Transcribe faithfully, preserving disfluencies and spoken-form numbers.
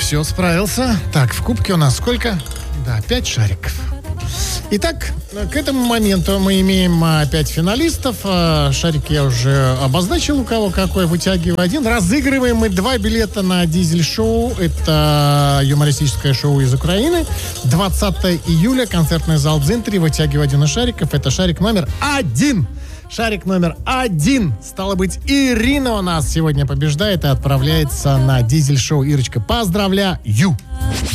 все, справился. Так, в кубке у нас сколько? Да, пять шариков. Итак, к этому моменту мы имеем пять финалистов. Шарик я уже обозначил, у кого какой. Вытягиваю один. Разыгрываем мы два билета на Дизель-шоу. Это юмористическое шоу из Украины. двадцатого июля. Концертный зал Дзинтри. Вытягиваю один из шариков. Это шарик номер один. Шарик номер один. Стало быть, Ирина у нас сегодня побеждает и отправляется на Дизель-шоу. Ирочка, поздравляю!